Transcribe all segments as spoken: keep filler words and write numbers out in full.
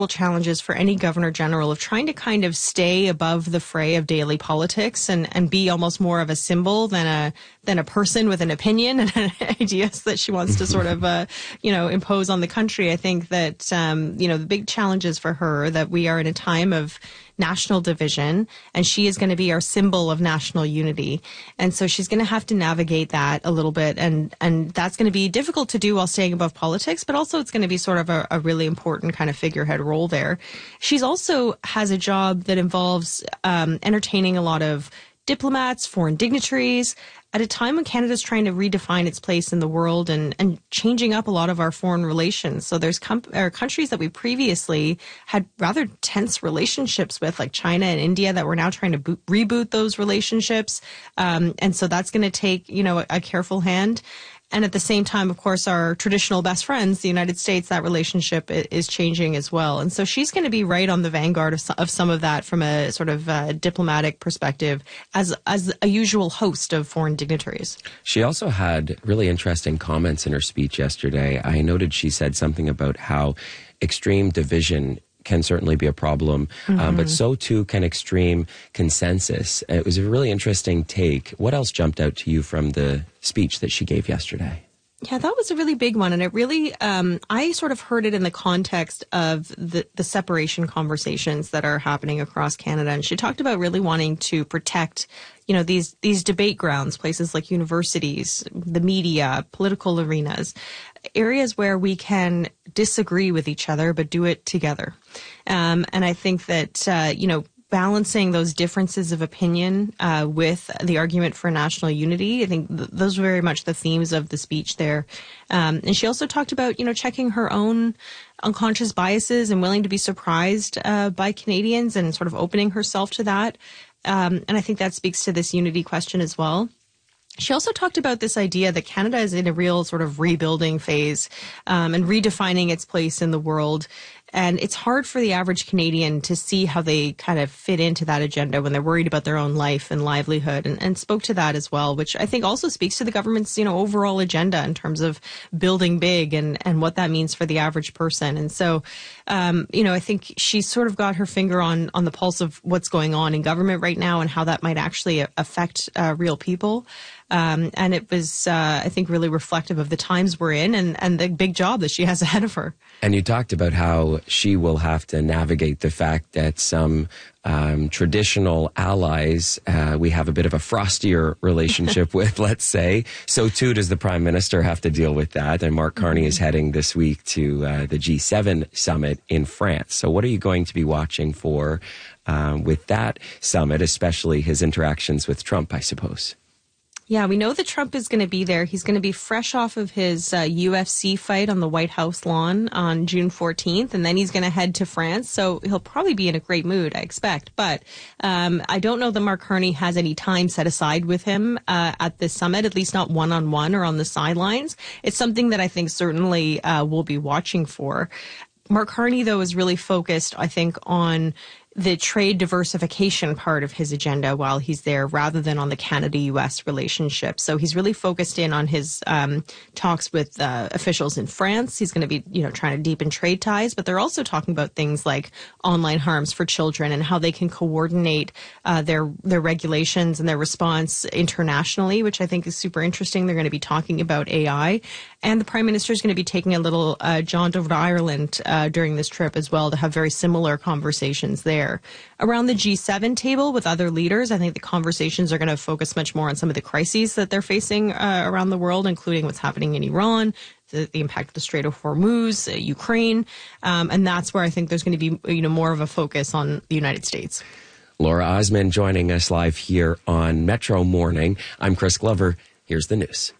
challenges for any governor general of trying to kind of stay above the fray of daily politics and, and be almost more of a symbol than a than a person with an opinion and ideas that she wants to sort of uh, you know impose on the country. I think that um, you know the big challenges for her that we are in a time of national division, and she is going to be our symbol of national unity. And so she's going to have to navigate that a little bit, and and that's going to be difficult to do while staying above politics, but also it's going to be sort of a, a really important kind of figurehead role there. She's also has a job that involves um, entertaining a lot of diplomats, foreign dignitaries, at a time when Canada's trying to redefine its place in the world and, and changing up a lot of our foreign relations. So there's com- or countries that we previously had rather tense relationships with, like China and India, that we're now trying to boot, reboot those relationships. Um, and so that's going to take, you know, a, a careful hand. And at the same time, of course, our traditional best friends, the United States, that relationship is changing as well. And so she's going to be right on the vanguard of, of some of that from a sort of uh, diplomatic perspective as as a usual host of foreign dignitaries. She also had really interesting comments in her speech yesterday. I noted she said something about how extreme division can certainly be a problem, mm-hmm. um, but so too can extreme consensus. It was a really interesting take. What else jumped out to you from the speech that she gave yesterday? Yeah, that was a really big one. And it really, um, I sort of heard it in the context of the, the separation conversations that are happening across Canada. And she talked about really wanting to protect, you know, these, these debate grounds, places like universities, the media, political arenas, areas where we can disagree with each other, but do it together. Um, and I think that, uh, you know, balancing those differences of opinion uh, with the argument for national unity. I think th- those were very much the themes of the speech there. Um, and she also talked about, you know, checking her own unconscious biases and willing to be surprised uh, by Canadians and sort of opening herself to that. Um, and I think that speaks to this unity question as well. She also talked about this idea that Canada is in a real sort of rebuilding phase um, and redefining its place in the world. And it's hard for the average Canadian to see how they kind of fit into that agenda when they're worried about their own life and livelihood, and, and spoke to that as well, which I think also speaks to the government's, you know, overall agenda in terms of building big and, and what that means for the average person. And so, um, you know, I think she's sort of got her finger on, on the pulse of what's going on in government right now and how that might actually affect uh, real people. Um, and it was, uh, I think, really reflective of the times we're in and, and the big job that she has ahead of her. And you talked about how she will have to navigate the fact that some um, traditional allies uh, we have a bit of a frostier relationship with, let's say. So too does the Prime Minister have to deal with that. And Mark Carney mm-hmm. is heading this week to uh, the G seven summit in France. So what are you going to be watching for um, with that summit, especially his interactions with Trump, I suppose? Yeah, we know that Trump is going to be there. He's going to be fresh off of his uh, U F C fight on the White House lawn on June fourteenth, and then he's going to head to France. So he'll probably be in a great mood, I expect. But um, I don't know that Mark Carney has any time set aside with him uh, at this summit, at least not one-on-one or on the sidelines. It's something that I think certainly uh, we'll be watching for. Mark Carney, though, is really focused, I think, on the trade diversification part of his agenda while he's there rather than on the Canada-U S relationship. So he's really focused in on his um, talks with uh, officials in France. He's going to be, you know, trying to deepen trade ties, but they're also talking about things like online harms for children and how they can coordinate uh, their their regulations and their response internationally, which I think is super interesting. They're going to be talking about A I. And the Prime Minister is going to be taking a little uh, jaunt over to Ireland uh, during this trip as well to have very similar conversations there. Around the G seven table with other leaders, I think the conversations are going to focus much more on some of the crises that they're facing uh, around the world, including what's happening in Iran, the, the impact of the Strait of Hormuz, uh, Ukraine. Um, and that's where I think there's going to be, you know, more of a focus on the United States. Laura Osman joining us live here on Metro Morning. I'm Chris Glover. Here's the news.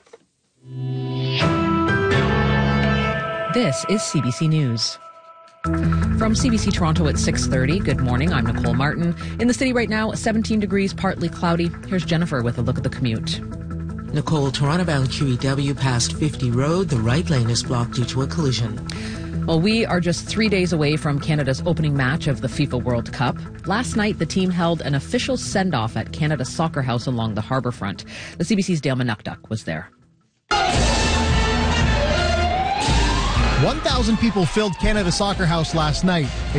This is C B C News. From C B C Toronto at six thirty, good morning, I'm Nicole Martin. In the city right now, seventeen degrees, partly cloudy. Here's Jennifer with a look at the commute. Nicole, Toronto-bound Q E W past fifty Road. The right lane is blocked due to a collision. Well, we are just three days away from Canada's opening match of the FIFA World Cup. Last night, the team held an official send-off at Canada's Soccer House along the harbourfront. The C B C's Dale Manukduk was there. one thousand people filled Canada Soccer House last night.